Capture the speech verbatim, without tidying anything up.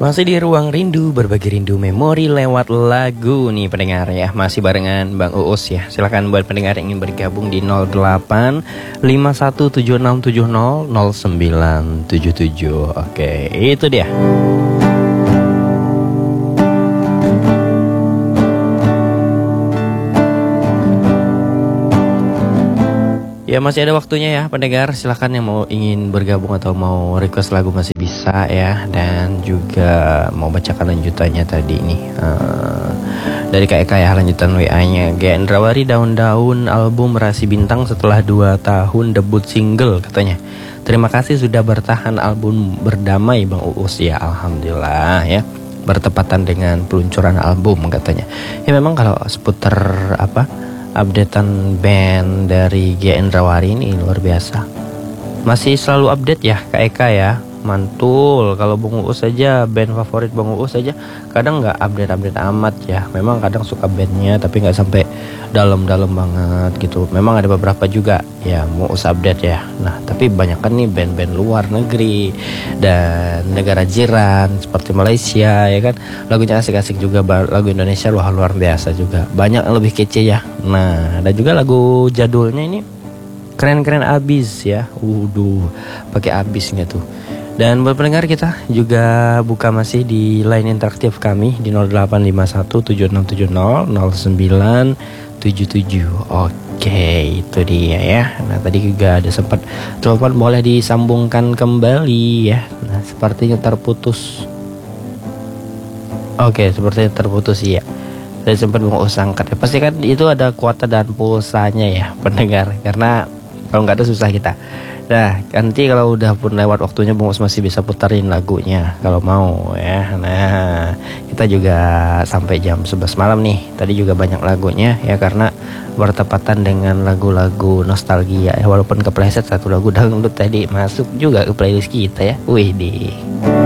Masih di Ruang Rindu, berbagi rindu memori lewat lagu nih pendengar ya. Masih barengan Bang Uus ya. Silahkan buat pendengar yang ingin bergabung di nol delapan lima satu tujuh enam tujuh nol nol sembilan tujuh tujuh. Oke, itu dia. Ya masih ada waktunya ya pendengar, silahkan yang mau ingin bergabung atau mau request lagu masih bisa ya. Dan juga mau bacakan lanjutannya tadi nih uh, dari Kak Eka ya, lanjutan W A-nya. G Indrawari daun-daun album Rasi Bintang setelah dua tahun debut single katanya. Terima kasih sudah bertahan album Berdamai Bang Uus ya. Alhamdulillah ya, bertepatan dengan peluncuran album katanya. Ya memang kalau seputar apa updatean band dari G Indrawari ini luar biasa. Masih selalu update ya Kak Eka ya. Mantul. Kalau Bang Uus saja, band favorit Bang Uus saja kadang nggak update-update amat ya. Memang kadang suka bandnya tapi nggak sampai dalam-dalam banget gitu. Memang ada beberapa juga ya mau Uus update ya. Nah tapi banyak kan nih band-band luar negeri dan negara jiran seperti Malaysia ya kan. Lagunya asik-asik juga, lagu Indonesia luar luar biasa juga. Banyak yang lebih kece ya. Nah ada juga lagu jadulnya ini keren-keren abis ya. Waduh, pakai abis nggak tuh. Dan buat pendengar kita juga buka masih di line interaktif kami di nol delapan lima satu tujuh enam tujuh nol nol sembilan tujuh tujuh. Oke, itu dia ya. Nah, tadi juga ada sempat telepon, boleh disambungkan kembali ya. Nah, sepertinya terputus. Oke, sepertinya terputus ya. Saya sempat mau angkat ya. Pasti kan itu ada kuota dan pulsanya ya pendengar. Karena kalau nggak ada susah kita. Nah nanti kalau udah pun lewat waktunya Bang Uus masih bisa putarin lagunya kalau mau ya. Nah kita juga sampai jam sebelas malam nih. Tadi juga banyak lagunya ya karena bertepatan dengan lagu-lagu nostalgia ya. Walaupun kepleset satu lagu dangdut tadi masuk juga ke playlist kita ya. Wih di